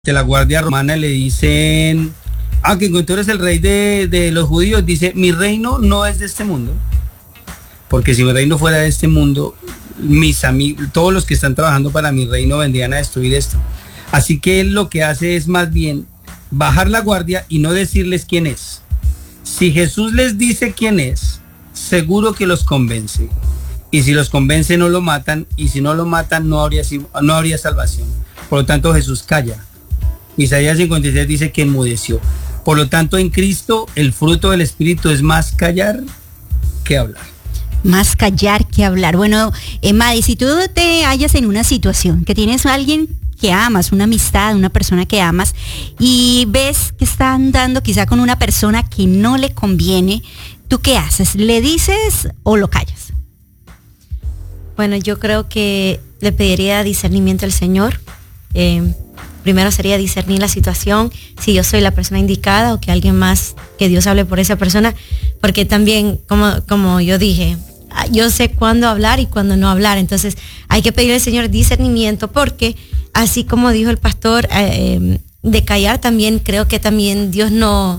de la Guardia Romana le dicen, que tú eres el rey de los judíos, dice, mi reino no es de este mundo, porque si mi reino fuera de este mundo, mis amigos, todos los que están trabajando para mi reino vendrían a destruir esto. Así que él lo que hace es más bien bajar la guardia y no decirles quién es. Si Jesús les dice quién es, seguro que los convence. Y si los convence no lo matan, y si no lo matan no habría salvación. Por lo tanto Jesús calla. Isaías 56 dice que enmudeció. Por lo tanto, en Cristo el fruto del Espíritu es más callar que hablar. Más callar que hablar. Bueno, Madi, si tú te hallas en una situación que tienes a alguien que amas, una amistad, una persona que amas, y ves que está andando quizá con una persona que no le conviene, ¿tú qué haces? ¿Le dices o lo callas? Bueno, yo creo que le pediría discernimiento al Señor. Primero sería discernir la situación, si yo soy la persona indicada o que alguien más, que Dios hable por esa persona, porque también, como yo dije, yo sé cuándo hablar y cuándo no hablar, entonces hay que pedirle al Señor discernimiento, porque así como dijo el pastor, de callar también, creo que también Dios nos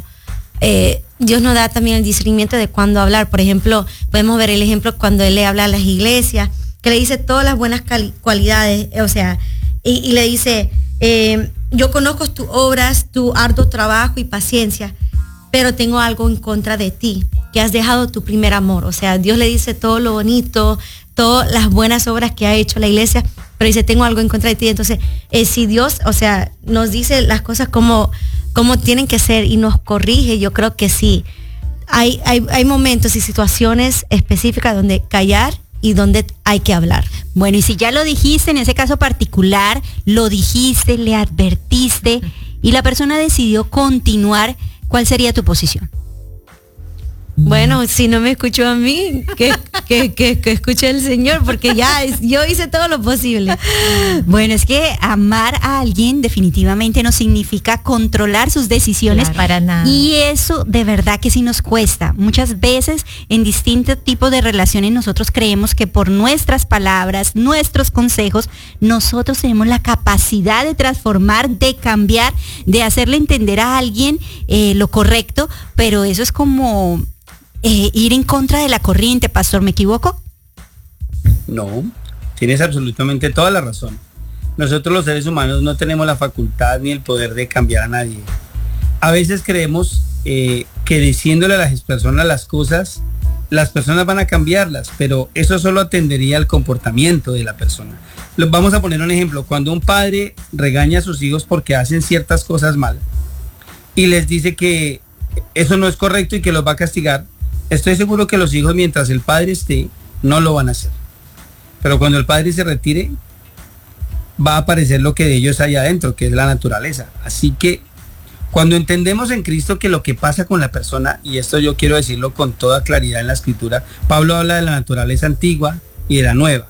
da también el discernimiento de cuándo hablar. Por ejemplo, podemos ver el ejemplo cuando Él le habla a las iglesias, que le dice todas las buenas cualidades, o sea, y le dice, yo conozco tus obras, tu arduo trabajo y paciencia, pero tengo algo en contra de ti, que has dejado tu primer amor. O sea, Dios le dice todo lo bonito, todas las buenas obras que ha hecho la iglesia, pero dice, tengo algo en contra de ti. Entonces, si Dios, o sea, nos dice las cosas como tienen que ser y nos corrige, yo creo que sí. Hay momentos y situaciones específicas donde callar y donde hay que hablar. Bueno, y si ya lo dijiste, en ese caso particular, lo dijiste, le advertiste y la persona decidió continuar, ¿cuál sería tu posición? Bueno, si no me escuchó a mí, que escuche el Señor, porque ya yo hice todo lo posible. Bueno, es que amar a alguien definitivamente no significa controlar sus decisiones. Claro, para nada. Y eso de verdad que sí nos cuesta. Muchas veces en distintos tipos de relaciones nosotros creemos que por nuestras palabras, nuestros consejos, nosotros tenemos la capacidad de transformar, de cambiar, de hacerle entender a alguien lo correcto, pero eso es como ir en contra de la corriente, pastor, ¿me equivoco? No, tienes absolutamente toda la razón. Nosotros los seres humanos no tenemos la facultad ni el poder de cambiar a nadie. A veces creemos que diciéndole a las personas las cosas, las personas van a cambiarlas, pero eso solo atendería al comportamiento de la persona. Vamos a poner un ejemplo. Cuando un padre regaña a sus hijos porque hacen ciertas cosas mal y les dice que eso no es correcto y que los va a castigar, estoy seguro que los hijos, mientras el padre esté, no lo van a hacer. Pero cuando el padre se retire, va a aparecer lo que de ellos hay adentro, que es la naturaleza. Así que cuando entendemos en Cristo que lo que pasa con la persona, y esto yo quiero decirlo con toda claridad en la Escritura, Pablo habla de la naturaleza antigua y de la nueva.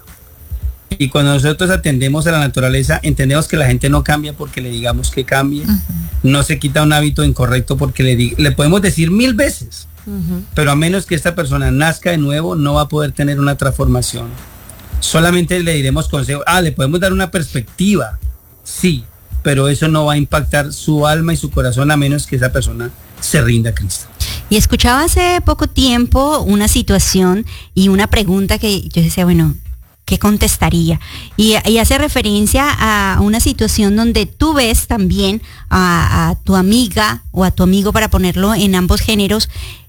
Y cuando nosotros atendemos a la naturaleza, entendemos que la gente no cambia porque le digamos que cambie. Uh-huh. No se quita un hábito incorrecto porque le podemos decir 1000 veces. Uh-huh. Pero a menos que esta persona nazca de nuevo, no va a poder tener una transformación. Solamente le diremos consejos. Le podemos dar una perspectiva, sí, pero eso no va a impactar su alma y su corazón a menos que esa persona se rinda a Cristo. Y escuchaba hace poco tiempo una situación y una pregunta que yo decía, bueno, ¿qué contestaría? Y hace referencia a una situación donde tú ves también a tu amiga o a tu amigo, para ponerlo en ambos géneros,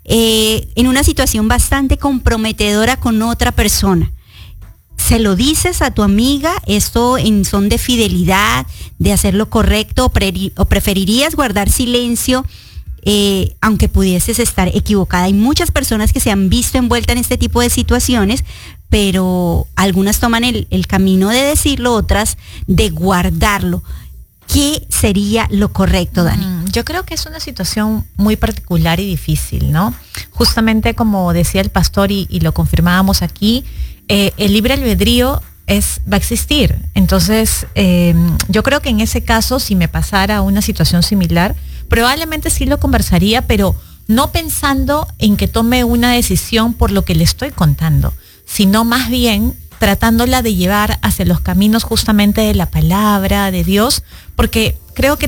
en una situación bastante comprometedora con otra persona. ¿Se lo dices a tu amiga esto en son de fidelidad, de hacer lo correcto, o preferirías guardar silencio aunque pudieses estar equivocada? Hay muchas personas que se han visto envueltas en este tipo de situaciones, pero algunas toman el camino de decirlo, otras de guardarlo. ¿Qué sería lo correcto, Dani? Yo creo que es una situación muy particular y difícil, ¿no? Justamente como decía el pastor y lo confirmábamos aquí, el libre albedrío va a existir. Entonces, yo creo que en ese caso, si me pasara una situación similar, probablemente sí lo conversaría, pero no pensando en que tome una decisión por lo que le estoy contando, sino más bien tratándola de llevar hacia los caminos justamente de la palabra de Dios, porque creo que